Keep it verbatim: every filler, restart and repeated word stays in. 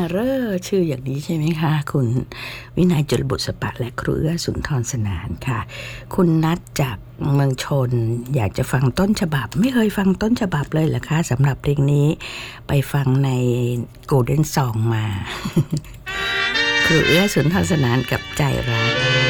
เร่อชื่ออย่างนี้ใช่ไหมคะคุณวินัยจุลบุษปะและครูเอื้อสุนทรสนานค่ะคุณนัดจากเมืองชนอยากจะฟังต้นฉบับไม่เคยฟังต้นฉบับเลยเหรอคะสำหรับเพลงนี้ไปฟังใน Golden Song มา ครูเอื้อสุนทรสนานกับใจรัก